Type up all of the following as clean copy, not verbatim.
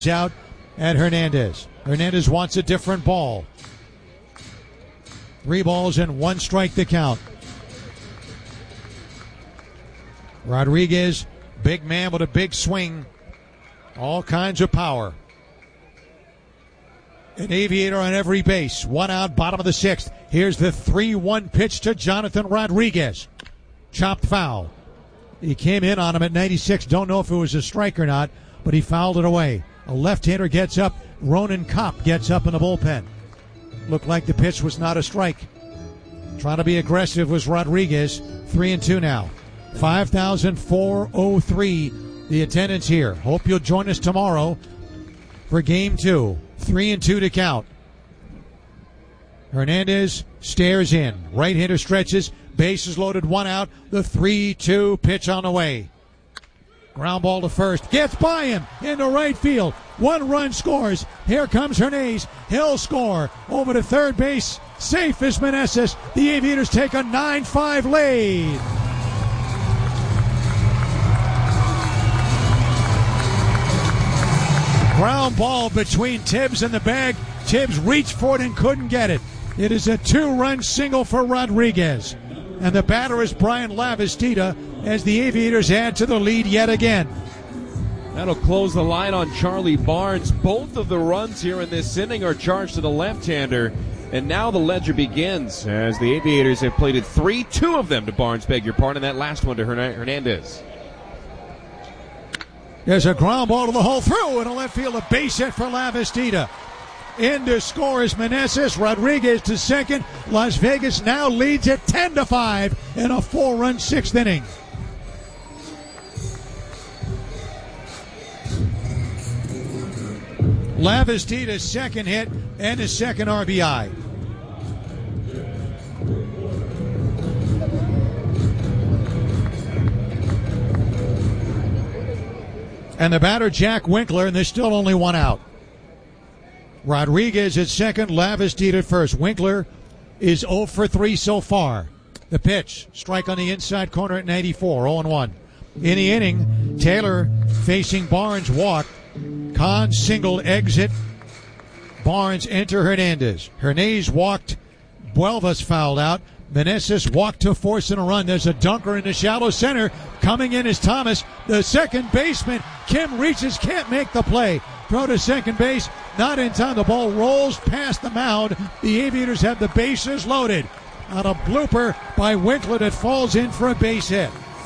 out at Hernandez. Hernandez wants a different ball. 3 balls and 1 strike the count. Rodriguez, big man with a big swing. All kinds of power. An aviator on every base. 1 out, bottom of the 6th. Here's the 3-1 pitch to Jonathan Rodriguez. Chopped foul. He came in on him at 96. Don't know if it was a strike or not, but he fouled it away. A left-hander gets up. Ronan Kopp gets up in the bullpen. Looked like the pitch was not a strike. Trying to be aggressive was Rodriguez. 3-2 now. 5,403 the attendance here. Hope you'll join us tomorrow for Game 2. 3-2 to count. Hernandez stares in. Right-hander stretches. Bases loaded, 1 out. The 3-2 pitch on the way. Ground ball to first. Gets by him into right field. 1 run scores. Here comes Hernandez. He'll score. Over to third base. Safe is Meneses. The Aviators take a 9-5 lead. Ground ball between Tibbs and the bag. Tibbs reached for it and couldn't get it. It is a 2-run single for Rodriguez. And the batter is Brian Lavastida as the Aviators add to the lead yet again. That'll close the line on Charlie Barnes. Both of the runs here in this inning are charged to the left-hander. And now the ledger begins as the Aviators have plated 3, 2 of them to Barnes, beg your pardon, that last one to Hernandez. There's a ground ball to the hole through and a left field, a base hit for Lavastida. In to score is Meneses. Rodriguez to second. Las Vegas now leads at 10-5 in a 4-run 6th inning. Lavastida's second hit and his second RBI. And the batter, Jack Winkler, and there's still only 1 out. Rodriguez at second, Lavastida at first. Winkler is 0 for 3 so far. The pitch, strike on the inside corner at 94, 0-1. In the inning, Taylor facing Barnes walked. Kahn single exit. Barnes enter Hernandez. Hernandez walked. Buelvas fouled out. Meneses walked to force in a run. There's a dunker in the shallow center. Coming in is Thomas. The second baseman, Kim reaches, can't make the play. Throw to second base, not in time. The ball rolls past the mound. The Aviators have the bases loaded on a blooper by Winkler that falls in for a base hit.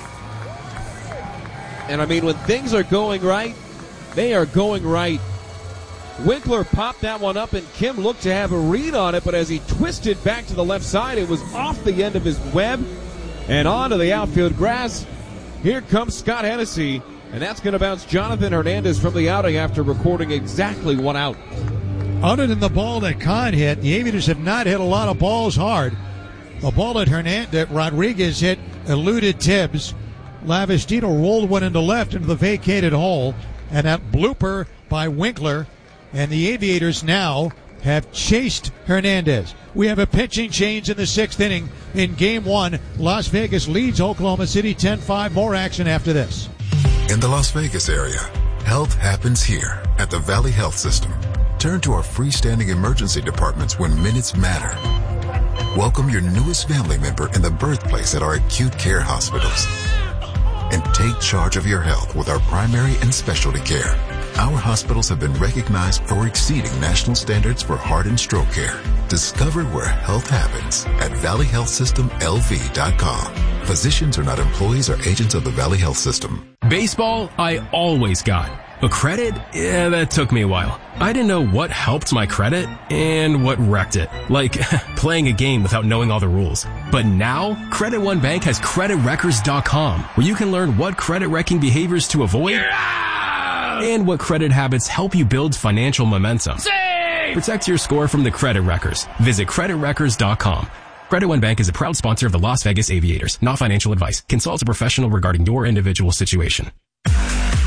And I mean, when things are going right, they are going right. Winkler popped that one up, and Kim looked to have a read on it, but as he twisted back to the left side, it was off the end of his web and onto the outfield grass. Here comes Scott Hennessy, and that's going to bounce Jonathan Hernandez from the outing after recording exactly 1 out. Other than the ball that Kahn hit, the Aviators have not hit a lot of balls hard. The ball that Rodriguez hit eluded Tibbs. Lavastida rolled one into left into the vacated hole, and that blooper by Winkler. And the Aviators now have chased Hernandez. We have a pitching change in the 6th inning. In Game 1, Las Vegas leads Oklahoma City 10-5. More action after this. In the Las Vegas area, health happens here at the Valley Health System. Turn to our freestanding emergency departments when minutes matter. Welcome your newest family member in the birthplace at our acute care hospitals. And take charge of your health with our primary and specialty care. Our hospitals have been recognized for exceeding national standards for heart and stroke care. Discover where health happens at valleyhealthsystemlv.com. Physicians are not employees or agents of the Valley Health System. Baseball, I always got. But credit, yeah, that took me a while. I didn't know what helped my credit and what wrecked it. Like playing a game without knowing all the rules. But now, Credit One Bank has CreditWreckers.com, where you can learn what credit wrecking behaviors to avoid and what credit habits help you build financial momentum. Save! Protect your score from the Credit Wreckers. Visit CreditWreckers.com. Credit One Bank is a proud sponsor of the Las Vegas Aviators. Not financial advice. Consult a professional regarding your individual situation.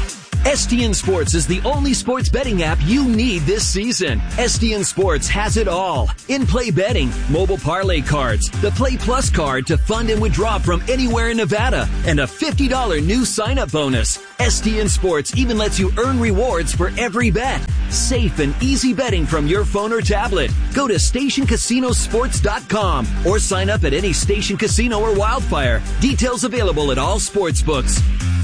STN Sports is the only sports betting app you need this season. STN Sports has it all. In-play betting, mobile parlay cards, the Play Plus card to fund and withdraw from anywhere in Nevada, and a $50 new sign-up bonus. STN Sports even lets you earn rewards for every bet. Safe and easy betting from your phone or tablet. Go to StationCasinoSports.com or sign up at any Station Casino or Wildfire. Details available at all sports books.